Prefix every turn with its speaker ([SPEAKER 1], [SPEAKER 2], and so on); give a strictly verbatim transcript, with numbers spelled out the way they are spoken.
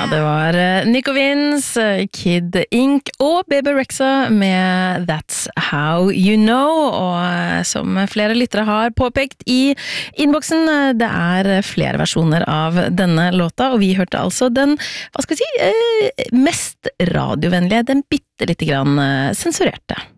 [SPEAKER 1] det var Nico Vince, Kid Ink og Bebe Rexha med That's How You Know, og som flere lyttere har påpekt i innboksen, det er flere versjoner av denne låta, og vi hørte altså den, hva skal vi si, mest radiovennlige, den bitte litt grann sensurerte.